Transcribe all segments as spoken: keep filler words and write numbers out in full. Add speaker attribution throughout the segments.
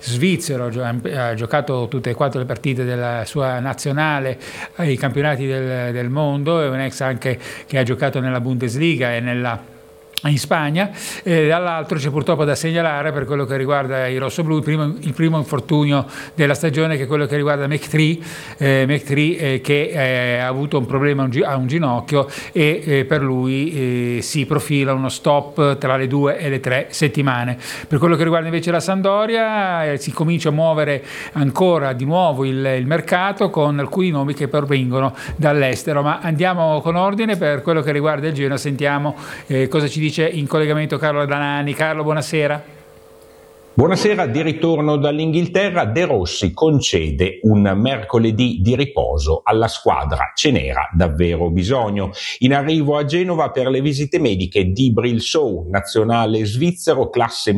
Speaker 1: svizzero, ha giocato tutte e quattro le partite della sua nazionale ai campionati del, del mondo, è un ex anche che ha giocato nella Bundesliga e nella in Spagna. Eh, dall'altro c'è purtroppo da segnalare, per quello che riguarda i rossoblù, il primo, il primo infortunio della stagione, che è quello che riguarda McTree, eh, McTree eh, che eh, ha avuto un problema un gi- a un ginocchio e eh, per lui eh, si profila uno stop tra le due e le tre settimane. Per quello che riguarda invece la Sampdoria, eh, si comincia a muovere ancora di nuovo il, il mercato con alcuni nomi che provengono dall'estero, ma andiamo con ordine. Per quello che riguarda il Genoa sentiamo eh, cosa ci dice in collegamento Carlo Danani. Carlo, buonasera.
Speaker 2: Buonasera, di ritorno dall'Inghilterra. De Rossi concede un mercoledì di riposo alla squadra, ce n'era davvero bisogno. In arrivo a Genova per le visite mediche di Bril Sow, nazionale svizzero, classe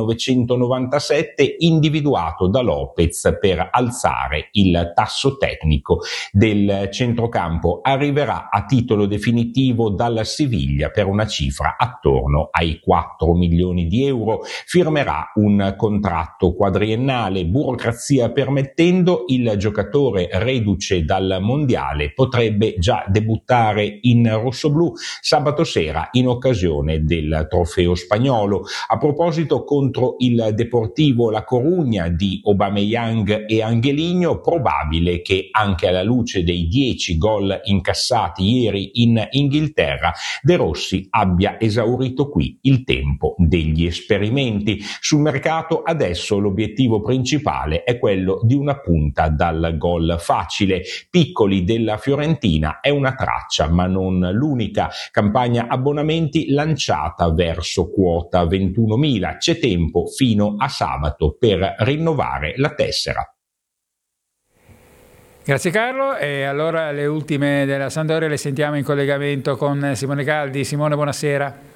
Speaker 2: millenovecentonovantasette, individuato da Lopez per alzare il tasso tecnico del centrocampo. Arriverà a titolo definitivo dalla Siviglia per una cifra attorno ai quattro milioni di euro. Firmerà un contratto quadriennale. Burocrazia permettendo, il giocatore reduce dal mondiale potrebbe già debuttare in rossoblù sabato sera in occasione del trofeo spagnolo. A proposito, contro il Deportivo La Corugna di Aubameyang e Angelino, probabile che anche alla luce dei dieci gol incassati ieri in Inghilterra, De Rossi abbia esaurito qui il tempo degli esperimenti. Sul mercato adesso l'obiettivo principale è quello di una punta dal gol facile. Piccoli della Fiorentina è una traccia, ma non l'unica. Campagna abbonamenti lanciata verso quota ventunomila. C'è tempo fino a sabato per rinnovare la tessera.
Speaker 1: Grazie Carlo, e allora le ultime della Sampdoria le sentiamo in collegamento con Simone Caldi. Simone, buonasera.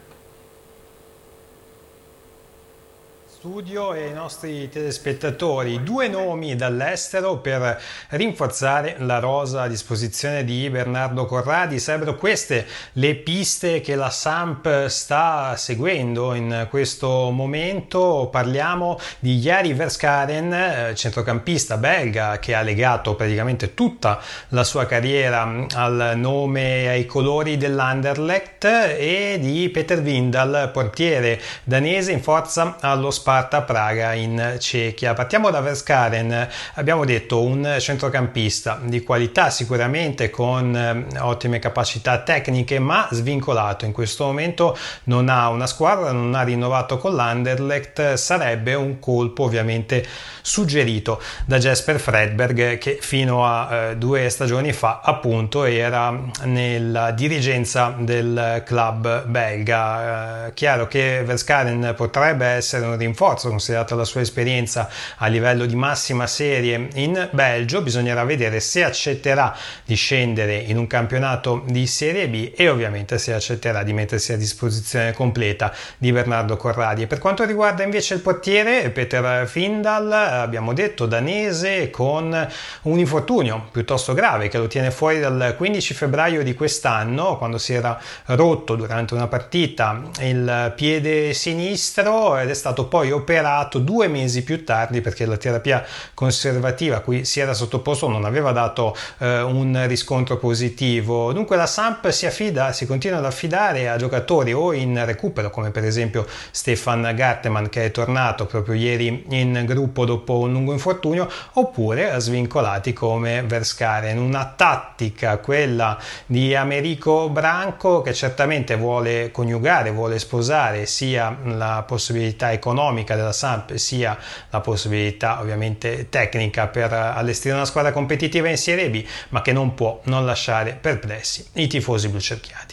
Speaker 3: Studio e i nostri telespettatori, due nomi dall'estero per rinforzare la rosa a disposizione di Bernardo Corradi. Sarebbero queste le piste che la Samp sta seguendo in questo momento. Parliamo di Jari Verskaren, centrocampista belga che ha legato praticamente tutta la sua carriera al nome e ai colori dell'Anderlecht, e di Peter Windal, portiere danese in forza allo Sparta Praga in Cechia. Partiamo da Verskaren. Abbiamo detto un centrocampista di qualità, sicuramente con eh, ottime capacità tecniche, ma svincolato. In questo momento non ha una squadra, non ha rinnovato con l'Anderlecht. Sarebbe un colpo ovviamente suggerito da Jesper Fredberg, che fino a eh, due stagioni fa appunto era nella dirigenza del club belga. Eh, chiaro che Verskaren potrebbe essere un rinforzo considerata la sua esperienza a livello di massima serie in Belgio. Bisognerà vedere se accetterà di scendere in un campionato di Serie B e ovviamente se accetterà di mettersi a disposizione completa di Bernardo Corradi. E per quanto riguarda invece il portiere Peter Windal, abbiamo detto danese con un infortunio piuttosto grave che lo tiene fuori dal quindici febbraio di quest'anno, quando si era rotto durante una partita il piede sinistro, ed è stato poi operato due mesi più tardi perché la terapia conservativa a cui si era sottoposto non aveva dato eh, un riscontro positivo. Dunque la Samp si affida, si continua ad affidare a giocatori o in recupero, come per esempio Stefan Garteman, che è tornato proprio ieri in gruppo dopo un lungo infortunio, oppure a svincolati come Verskaren. Una tattica, quella di Americo Branco, che certamente vuole coniugare, vuole sposare sia la possibilità economica della Samp sia la possibilità ovviamente tecnica per allestire una squadra competitiva in Serie B, ma che non può non lasciare perplessi i tifosi blucerchiati.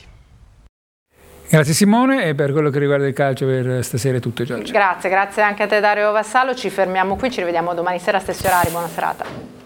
Speaker 1: Grazie Simone, e per quello che riguarda il calcio per stasera è tutto, Giorgio.
Speaker 4: Grazie, grazie anche a te Dario Vassallo, ci fermiamo qui, ci rivediamo domani sera a stessi orari, buona serata.